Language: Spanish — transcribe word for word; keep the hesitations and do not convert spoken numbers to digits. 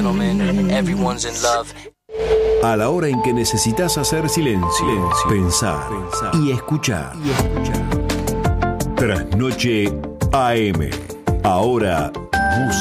gentlemen, everyone's in love. A la hora en que necesitas hacer silencio, silencio pensar, pensar y escuchar. Y escuchar. Trasnoche A M. Ahora